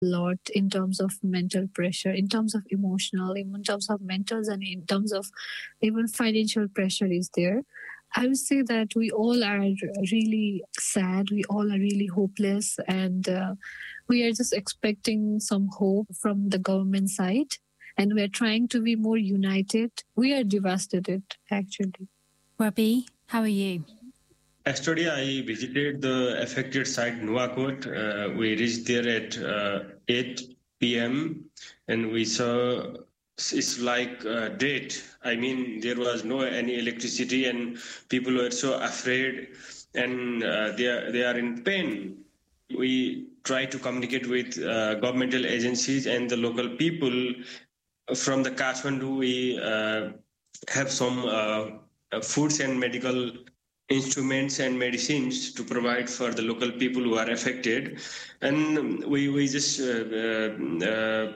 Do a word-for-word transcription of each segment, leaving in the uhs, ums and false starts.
lot in terms of mental pressure, in terms of emotional, in terms of mentals, and in terms of even financial pressure is there. I would say that we all are really sad. We all are really hopeless, and uh, we are just expecting some hope from the government side, and we are trying to be more united. We are devastated, actually. Rabi, how are you? Yesterday, I visited the affected site, Nuwakot. Uh, we reached there at uh, eight p.m. and we saw it's like uh, dead. I mean, there was no any electricity, and people were so afraid, and uh, they are they are in pain. We try to communicate with uh, governmental agencies and the local people. From the Kathmandu, we uh, have some uh, foods and medical instruments and medicines to provide for the local people who are affected, and we we just uh, uh, uh,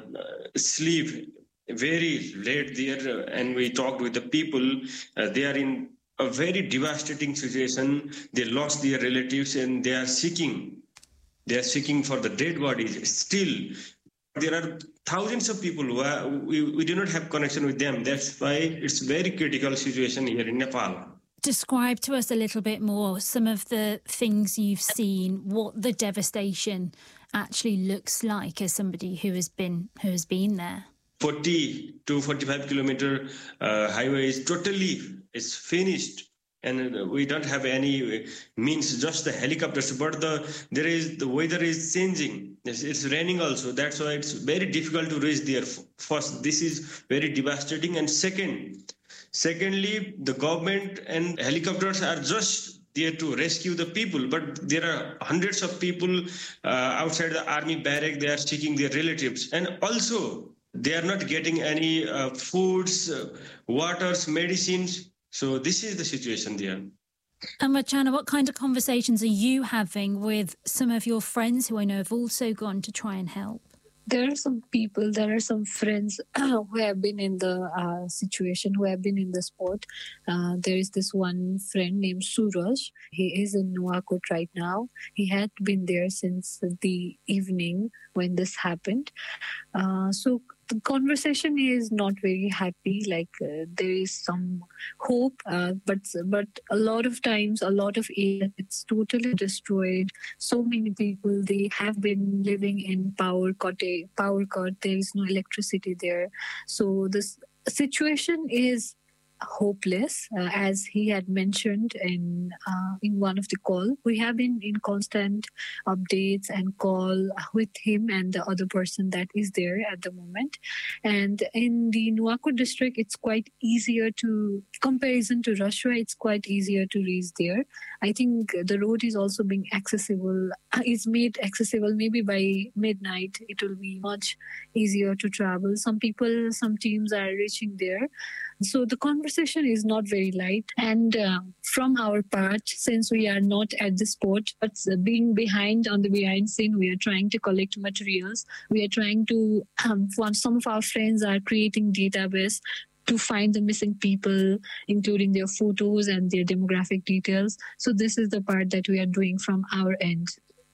sleep very late there, and we talked with the people. Uh, they are in a very devastating situation. They lost their relatives, and they are seeking. They are seeking for the dead bodies. Still, there are thousands of people who are, we, we do not have connection with them. That's why it's a very critical situation here in Nepal. Describe to us a little bit more some of the things you've seen, what the devastation actually looks like as somebody who has been who has been there. forty to forty-five kilometer uh, highway is totally is finished, and we don't have any means, just the helicopters. But the there is the weather is changing. It's, it's raining also. That's why it's very difficult to reach there. First, this is very devastating, and second. Secondly, the government and helicopters are just there to rescue the people, but there are hundreds of people uh, outside the army barrack. They are seeking their relatives, and also they are not getting any uh, foods, uh, waters, medicines. So this is the situation there. And Rachana, what kind of conversations are you having with some of your friends who I know have also gone to try and help? There are some people, there are some friends who have been in the uh, situation, who have been in the sport. Uh, there is this one friend named Suraj. He is in Nuwakot right now. He had been there since the evening when this happened. Uh, so the conversation is not very happy. Like uh, there is some hope, uh, but but a lot of times, a lot of area, it's totally destroyed. So many people, they have been living in power cut. Power cut. There is no electricity there. So this situation is hopeless, uh, as he had mentioned in uh, in one of the call. We have been in constant updates and call with him and the other person that is there at the moment. And in the Nuwakot district, it's quite easier to, comparison to Russia, it's quite easier to reach there. I think the road is also being accessible, is made accessible maybe by midnight. It will be much easier to travel. Some people, some teams are reaching there. So the conversation is not very light. And uh, from our part, since we are not at the spot, but being behind on the behind scene, we are trying to collect materials. We are trying to, um, some of our friends are creating database to find the missing people, including their photos and their demographic details. So this is the part that we are doing from our end.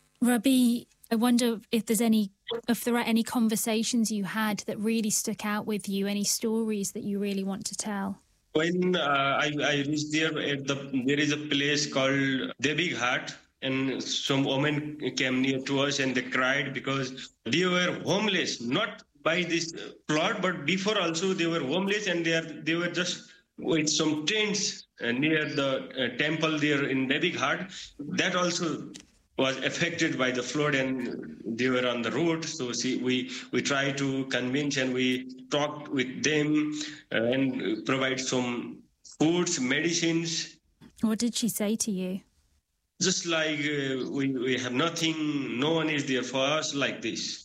Rabi, I wonder if there's any, if there are any conversations you had that really stuck out with you, any stories that you really want to tell. When uh, I, I reached there, at the, there is a place called Devi Ghat, and some women came near to us and they cried because they were homeless, not by this plot, but before also they were homeless, and they are they were just with some tents uh, near the uh, temple there in Devi Ghat. That also was affected by the flood, and they were on the road. So see, we we try to convince, and we talked with them uh, and provide some foods, medicines. What did she say to you? Just like uh, we, we have nothing, no one is there for us, like this.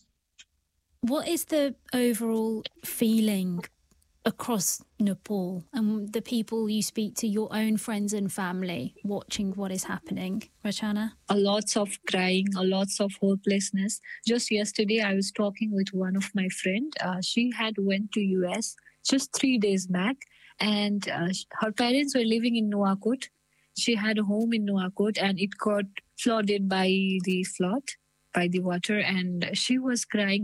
What is the overall feeling across Nepal and the people you speak to, your own friends and family, watching what is happening? Rachana? A lots of crying, a lots of hopelessness. Just yesterday, I was talking with one of my friend. Uh, she had went to U S just three days back, and uh, her parents were living in Nuwakot. She had a home in Nuwakot, and it got flooded by the flood. by the water, and she was crying